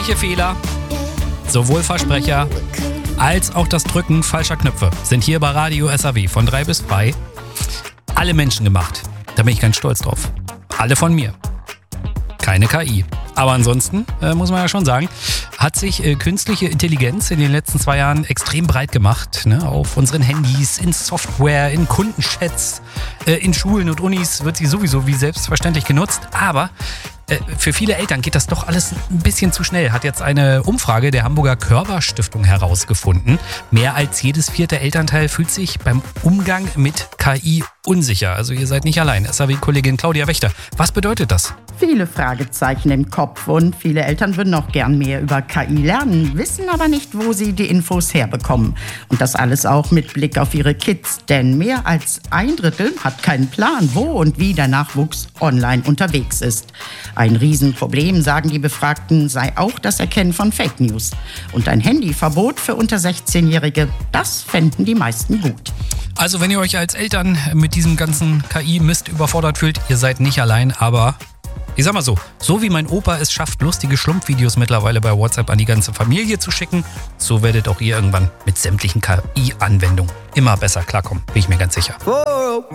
Menschliche Fehler, sowohl Versprecher als auch das Drücken falscher Knöpfe sind hier bei Radio SAW von 3 bis 3 alle Menschen gemacht. Da bin ich ganz stolz drauf. Alle von mir. Keine KI. Aber ansonsten, muss man ja schon sagen, hat sich künstliche Intelligenz in den letzten 2 Jahren extrem breit gemacht. Ne? Auf unseren Handys, in Software, in Kundenchats, in Schulen und Unis wird sie sowieso wie selbstverständlich genutzt. Aber für viele Eltern geht das doch alles ein bisschen zu schnell, hat jetzt eine Umfrage der Hamburger Körber-Stiftung herausgefunden. Mehr als jedes 4. Elternteil fühlt sich beim Umgang mit KI unsicher. Also ihr seid nicht allein. SAW-Kollegin Claudia Wächter. Was bedeutet das? Viele Fragezeichen im Kopf und viele Eltern würden auch gern mehr über KI lernen, wissen aber nicht, wo sie die Infos herbekommen. Und das alles auch mit Blick auf ihre Kids, denn mehr als 1/3 hat keinen Plan, wo und wie der Nachwuchs online unterwegs ist. Ein Riesenproblem, sagen die Befragten, sei auch das Erkennen von Fake News. Und ein Handyverbot für unter 16-Jährige, das fänden die meisten gut. Also wenn ihr euch als Eltern mit diesem ganzen KI-Mist überfordert fühlt, ihr seid nicht allein, aber ich sag mal so wie mein Opa es schafft, lustige Schlumpfvideos mittlerweile bei WhatsApp an die ganze Familie zu schicken, so werdet auch ihr irgendwann mit sämtlichen KI-Anwendungen immer besser klarkommen, bin ich mir ganz sicher.